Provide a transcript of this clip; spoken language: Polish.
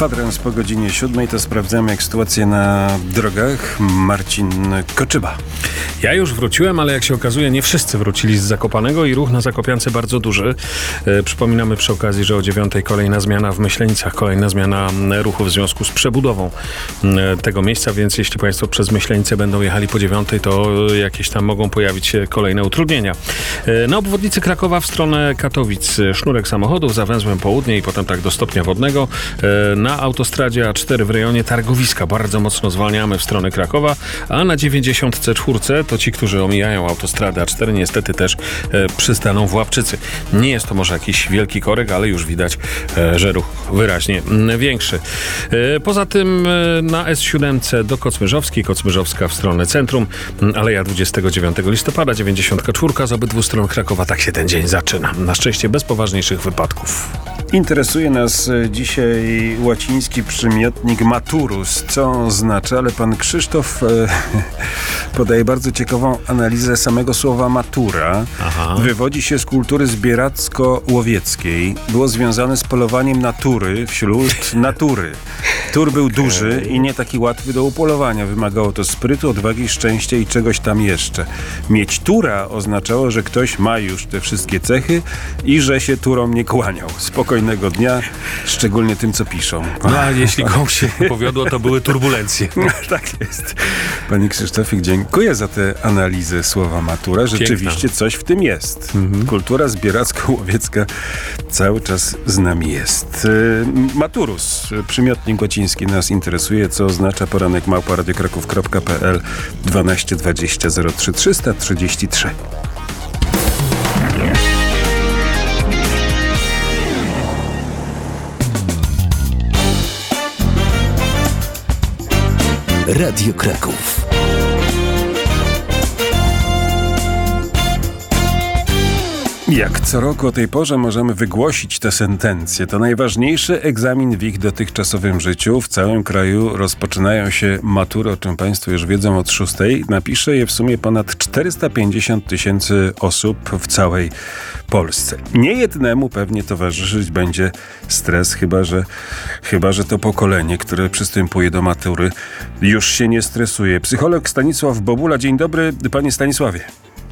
Kwadrans po godzinie 7 to sprawdzamy, jak sytuacja na drogach. Marcin Koczyba. Ja już wróciłem, ale jak się okazuje, nie wszyscy wrócili z Zakopanego i ruch na Zakopiance bardzo duży. Przypominamy przy okazji, że o 9:00 kolejna zmiana w Myślenicach, kolejna zmiana ruchu w związku z przebudową tego miejsca, więc jeśli Państwo przez Myślenice będą jechali po 9:00, to jakieś tam mogą pojawić się kolejne utrudnienia. Na obwodnicy Krakowa w stronę Katowic sznurek samochodów za węzłem południe i potem tak do stopnia wodnego. Na autostradzie A4 w rejonie Targowiska bardzo mocno zwalniamy w stronę Krakowa, a na 94 to ci, którzy omijają autostradę A4 niestety też przystaną w Łapczycy. Nie jest to może jakiś wielki korek, ale już widać, że ruch wyraźnie większy. Poza tym na S7 do Kocmyrzowskiej, Kocmyrzowska w stronę centrum, Aleja 29 listopada, 94 z obydwu stron Krakowa. Tak się ten dzień zaczyna. Na szczęście bez poważniejszych wypadków. Interesuje nas dzisiaj łaciński przymiotnik maturus. Co on znaczy? Ale pan Krzysztof podaje bardzo ciekawą analizę samego słowa matura. Aha. Wywodzi się z kultury zbieracko-łowieckiej. Było związane z polowaniem natury wśród natury. Tur był duży i nie taki łatwy do upolowania. Wymagało to sprytu, odwagi, szczęścia i czegoś tam jeszcze. Mieć tura oznaczało, że ktoś ma już te wszystkie cechy i że się turom nie kłaniał. Spokojnego dnia, szczególnie tym, co piszą. No a jeśli komuś się powiodło, to były turbulencje. Tak jest. Panie Krzysztofie, dziękuję za tę analizę słowa matura. Rzeczywiście Piękna. coś w tym jest. Kultura zbieracko-łowiecka cały czas z nami jest. Maturus, przymiotnik łaciński nas interesuje. Co oznacza poranek @radiokraków.pl 12 20 03 333. Radio Kraków. Jak co roku o tej porze możemy wygłosić tę sentencję. To najważniejszy egzamin w ich dotychczasowym życiu. W całym kraju rozpoczynają się matury, o czym Państwo już wiedzą, od 6:00. Napisze je w sumie ponad 450 000 osób w całej Polsce. Niejednemu pewnie towarzyszyć będzie stres, chyba że to pokolenie, które przystępuje do matury, już się nie stresuje. Psycholog Stanisław Bobula. Dzień dobry, panie Stanisławie.